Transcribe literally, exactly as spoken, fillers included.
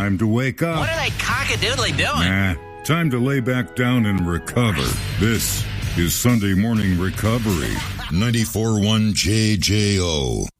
time to wake up. What are they cock-a-doodly doing? Nah, time to lay back down and recover. This is Sunday Morning Recovery. ninety-four point one J J O